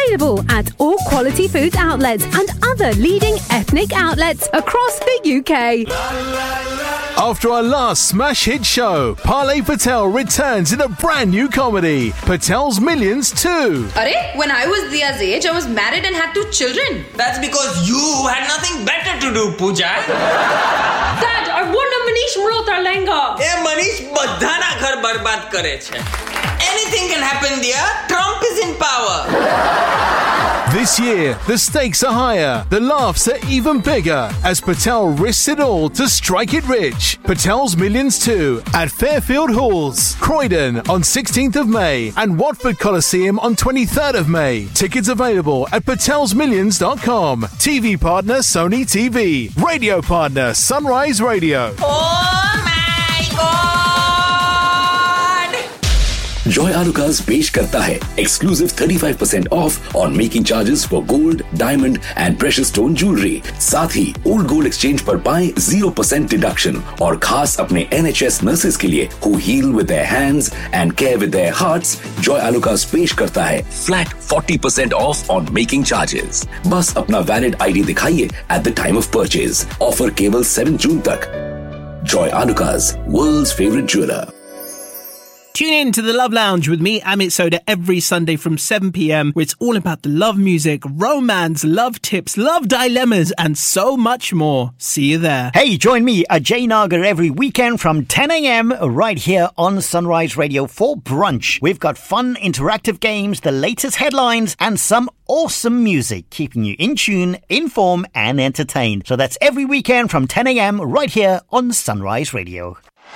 Available at all Quality Foods outlets and other leading ethnic outlets across the UK. After our last smash hit show, Parley Patel returns in a brand new comedy, Patel's Millions 2. When I was Dia's age, I was married and had 2 children. That's because you had nothing better to do, Pooja. Dad, I won a Manish Malhotra lehenga. Manish badhana ghar barbad kare chhe. Anything can happen, dear. Trump is in power. This year, the stakes are higher, the laughs are even bigger as Patel risks it all to strike it rich. Patel's Millions 2 at Fairfield Halls, Croydon on 16th of May and Watford Coliseum on 23rd of May. Tickets available at patelsmillions.com. TV partner Sony TV. Radio partner Sunrise Radio. Oh my God! Joy Alucas पेश करता है exclusive 35% off on making charges for gold, diamond and precious stone jewelry. साथ ही old gold exchange पर पाएं 0% deduction और खास अपने NHS nurses के लिए who heal with their hands and care with their hearts. Joy Alucas पेश करता है flat 40% off on making charges. बस अपना valid ID दिखाइए at the time of purchase. Offer केवल 7 जून तक. Joy Alucas, world's favorite jeweler. Tune in to the Love Lounge with me, Amit Soda, every Sunday from 7 p.m, where it's all about the love music, romance, love tips, love dilemmas, and so much more. See you there. Hey, join me, Ajay Nagar, every weekend from 10 a.m. right here on Sunrise Radio for brunch. We've got fun, interactive games, the latest headlines, and some awesome music, keeping you in tune, informed, and entertained. So that's every weekend from 10 a.m. right here on Sunrise Radio.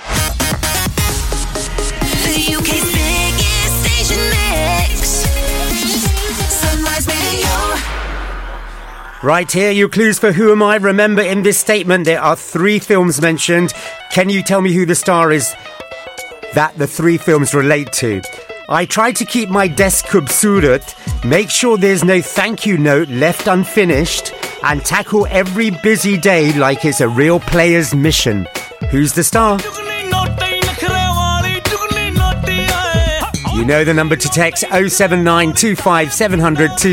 The UK's biggest station mix. Sunrise Radio. Right, here are your clues for Who Am I? Remember, in this statement, there are 3 films mentioned. Can you tell me who the star is that the 3 films relate to? I try to keep my desk khubsurat, make sure there's no thank you note left unfinished, and tackle every busy day like it's a real player's mission. Who's the star? You know the number to text 079 25 700